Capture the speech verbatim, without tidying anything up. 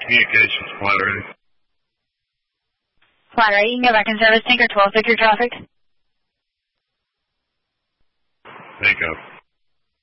Communications, flight ready. Flight ready, you can go back in service, Tinker twelve, Victor traffic. Take off.